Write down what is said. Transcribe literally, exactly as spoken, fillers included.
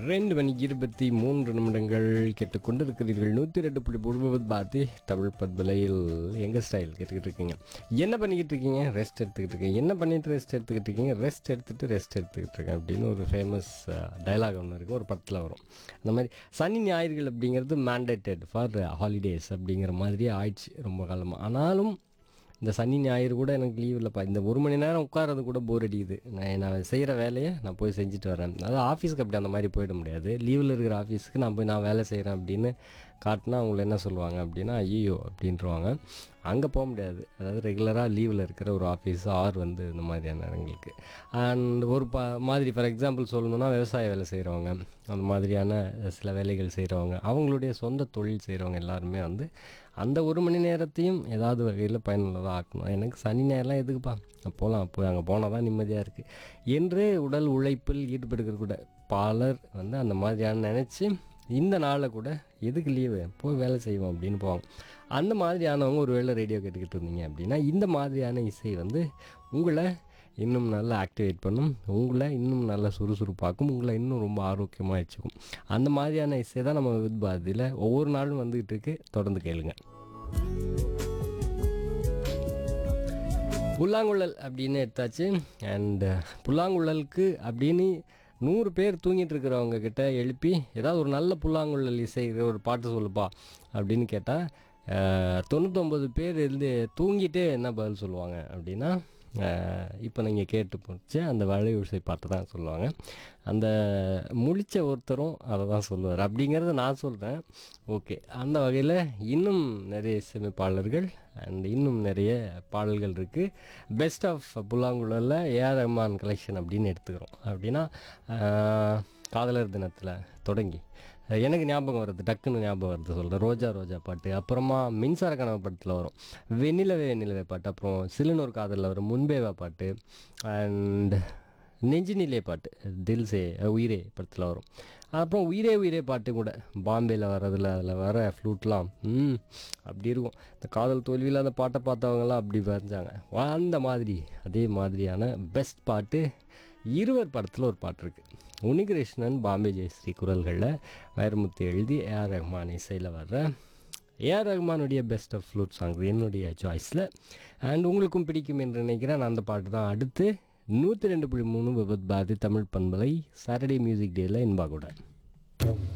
ரெண்டு மணிக்கு இருபத்தி மூன்று நிமிடங்கள் கேட்டுக்கொண்டிருக்கிறீர்கள். நூற்றி ரெண்டு புள்ளி முழுவது பாத்தி தமிழ் பத்மலையில் எங்கள் ஸ்டைல் கேட்டுக்கிட்டு இருக்கீங்க. என்ன பண்ணிக்கிட்டு இருக்கீங்க? ரெஸ்ட் எடுத்துக்கிட்டு இருக்கீங்க. என்ன பண்ணிட்டு ரெஸ்ட் எடுத்துக்கிட்டு இருக்கீங்க? ரெஸ்ட் எடுத்துகிட்டு ரெஸ்ட் எடுத்துக்கிட்டு இருக்கேன் அப்படின்னு ஒரு ஃபேமஸ் டைலாக் ஒன்று இருக்குது, ஒரு படத்தில் வரும். அந்த மாதிரி சனி ஞாயிறுகள் அப்படிங்கிறது மேண்டேட்டட் ஃபார் ஹாலிடேஸ் அப்படிங்கிற மாதிரியே ஆயிடுச்சு ரொம்ப காலமாக. ஆனாலும் இந்த சனி ஞாயிறு கூட எனக்கு லீவ் இல்லைப்பா. இந்த ஒரு மணி நேரம் உட்காரது கூட போர் அடிக்குது. நான் நான் செய்கிற வேலையை நான் போய் செஞ்சுட்டு வரேன். அதாவது ஆஃபீஸுக்கு அப்படி அந்த மாதிரி போயிட முடியாது. லீவில் இருக்கிற ஆஃபீஸுக்கு நான் போய் நான் வேலை செய்கிறேன் அப்படின்னு காட்டினா அவங்கள என்ன சொல்லுவாங்க அப்படின்னா ஐயோ அப்படின்றவாங்க. அங்கே போக முடியாது. அதாவது ரெகுலராக லீவில் இருக்கிற ஒரு ஆஃபீஸ் ஆர் வந்து இந்த மாதிரியான இடங்களுக்கு. அண்ட் ஒரு ப மாதிரி ஃபார் எக்ஸாம்பிள் சொல்லணுன்னா விவசாய வேலை செய்கிறவங்க, அந்த மாதிரியான சில வேலைகள் செய்கிறவங்க, அவங்களுடைய சொந்த தொழில் செய்கிறவங்க எல்லாருமே வந்து அந்த ஒரு மணி நேரத்தையும் ஏதாவது வகையில் பயனுள்ளதாக ஆக்கணும். எனக்கு சனி நேரம்லாம் எதுக்குப்பா, போகலாம், போய் அங்கே போனால் தான் நிம்மதியாக இருக்குது என்று உடல் உழைப்பில் ஈடுபடுகிற கூட பலர் வந்து அந்த மாதிரியான நினச்சி இந்த நாளில் கூட எதுக்கு லீவு, போய் வேலை செய்வோம் அப்படின்னு போவாங்க. அந்த மாதிரியானவங்க ஒரு வேளை ரேடியோ கேட்டுக்கிட்டு இருந்தீங்க அப்படின்னா இந்த மாதிரியான இசை வந்து உங்களை இன்னும் நல்லா ஆக்டிவேட் பண்ணும், உங்களை இன்னும் நல்லா சுறுசுறுப்பாக்கும், உங்களை இன்னும் ரொம்ப ஆரோக்கியமாக வச்சுக்கும். அந்த மாதிரியான இசை தான் நம்ம வித் பாரதியில் ஒவ்வொரு நாளும் வந்துகிட்டு இருக்கு. தொடர்ந்து கேளுங்க. புல்லாங்குழல் அப்படின்னு எடுத்தாச்சு. அண்டு புல்லாங்குழலுக்கு அப்படின்னு நூறு பேர் தூங்கிட்டு இருக்கிறவங்க கிட்ட எழுப்பி ஏதாவது ஒரு நல்ல புல்லாங்குழல் இசை ஒரு பாட்டு சொல்லுப்பா அப்படின்னு கேட்டால் தொண்ணூத்தொம்பது பேர் இருந்து தூங்கிட்டே என்ன பதில் சொல்லுவாங்க அப்படின்னா இப்போ நீங்கள் கேட்டு போச்சு அந்த வளை இசை பாட்டு தான் சொல்லுவாங்க. அந்த முழித்த ஒருத்தரும் அதை தான் சொல்லுவார் அப்படிங்கிறத நான் சொல்கிறேன். ஓகே, அந்த வகையில் இன்னும் நிறைய இசையமைப்பாளர்கள் அண்ட் இன்னும் நிறைய பாடல்கள் இருக்குது. Best of புல்லாங்குழலில் AR Rahman collection அப்படின்னு எடுத்துக்கிறோம். அப்படின்னா காதலர் தினத்தில் தொடங்கி எனக்கு ஞாபகம் வருது, டக்குன்னு ஞாபகம் வருது சொல்கிறேன். ரோஜா ரோஜா பாட்டு, அப்புறமா மின்சார கனவு படத்தில் வரும் வெண்ணிலவே வெண்ணிலவே பாட்டு, அப்புறம் சிலுனூர் காதலில் வரும் முன்பேவா பாட்டு, அண்ட் நெஞ்சினிலே பாட்டு தில்சே உயிரே படத்தில் வரும். அப்புறம் உயிரே உயிரே பாட்டு கூட பாம்பேயில் வர்றதில் அதில் வர ஃப்ளூட்லாம் ம் அப்படி இருக்கும். இந்த காதல் தோல்வியில் அந்த பாட்டை பார்த்தவங்களாம் அப்படி வரைஞ்சாங்க. அந்த மாதிரி அதே மாதிரியான பெஸ்ட் பாட்டு இருவர் படத்தில் ஒரு பாட்டு இருக்குது. உனிகிருஷ்ணன் பாம்பே ஜெயஸ்ரீ குரல்களில் வைரமுத்து எழுதி ஏஆர் ரஹ்மான் இசையில் வர்ற ஏஆர் ரஹ்மானுடைய பெஸ்ட் ஆஃப் ஃப்ளூட் சாங் என்னுடைய சாய்ஸில். அண்ட் உங்களுக்கும் பிடிக்கும் என்று நினைக்கிறேன். அந்த பாட்டு தான் அடுத்து நூற்றி ரெண்டு புள்ளி மூணு விபத் பாரதி தமிழ் பண்பலை சாட்டர்டே மியூசிக் டேயில் இன்பா கூட.